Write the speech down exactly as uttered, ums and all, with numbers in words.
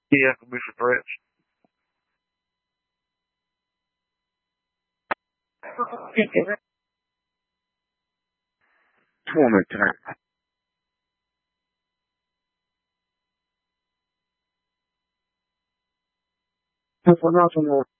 Yeah, it could be for threats. Come on, Lieutenant. If we're not some more.